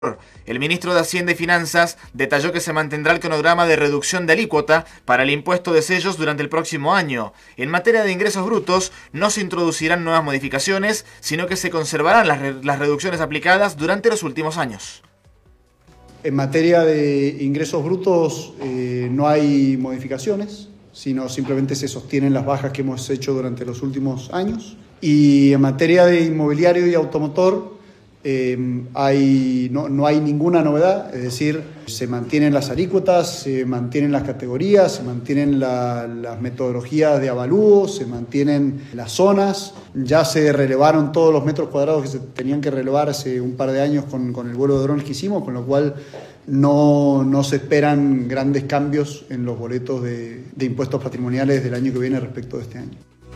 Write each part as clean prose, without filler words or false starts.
El ministro de Hacienda y Finanzas detalló que se mantendrá el cronograma de reducción de alícuota para el impuesto de sellos durante el próximo año. En materia de ingresos brutos, no se introducirán nuevas modificaciones, sino que se conservarán las reducciones aplicadas durante los últimos años. En materia de ingresos brutos no hay modificaciones, sino simplemente se sostienen las bajas que hemos hecho durante los últimos años. Y en materia de inmobiliario y automotor, no hay ninguna novedad, es decir, se mantienen las alícuotas, se mantienen las categorías, se mantienen las metodologías de avalúo, se mantienen las zonas. Ya se relevaron todos los metros cuadrados que se tenían que relevar hace un par de años con el vuelo de drones que hicimos, con lo cual no se esperan grandes cambios en los boletos de impuestos patrimoniales del año que viene respecto de este año.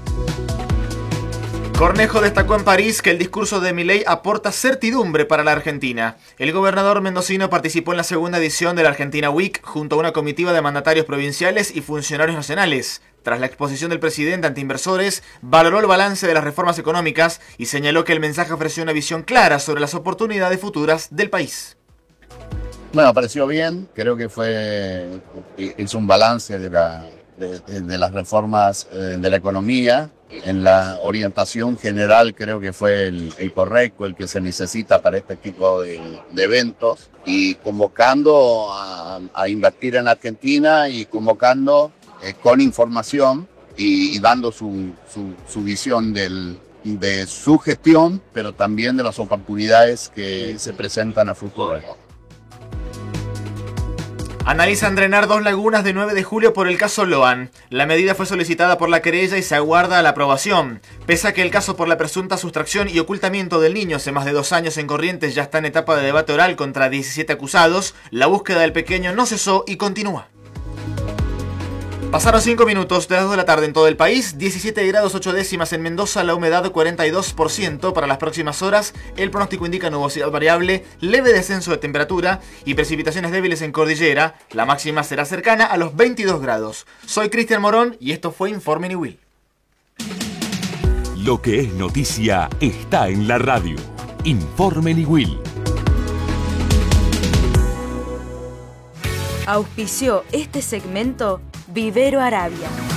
Cornejo destacó en París que el discurso de Milei aporta certidumbre para la Argentina. El gobernador mendocino participó en la segunda edición de la Argentina Week junto a una comitiva de mandatarios provinciales y funcionarios nacionales. Tras la exposición del presidente ante inversores, valoró el balance de las reformas económicas y señaló que el mensaje ofreció una visión clara sobre las oportunidades futuras del país. Bueno, pareció bien, creo que hizo un balance de las reformas de la economía. En la orientación general creo que fue el correcto, el que se necesita para este tipo de eventos, y convocando a invertir en Argentina y convocando con información y dando su visión de su gestión, pero también de las oportunidades que se presentan a futuro. Analizan drenar 2 lagunas de 9 de julio por el caso Loan. La medida fue solicitada por la querella y se aguarda la aprobación. Pese a que el caso por la presunta sustracción y ocultamiento del niño hace más de 2 años en Corrientes ya está en etapa de debate oral contra 17 acusados, la búsqueda del pequeño no cesó y continúa. Pasaron 5 minutos de las 2 de la tarde en todo el país, 17 grados 8 décimas en Mendoza, la humedad 42% para las próximas horas, el pronóstico indica nubosidad variable, leve descenso de temperatura y precipitaciones débiles en cordillera, la máxima será cercana a los 22 grados. Soy Cristian Morón y esto fue Informe Niwil. Lo que es noticia está en la radio. Informe Niwil. Auspició este segmento Vivero Arabia.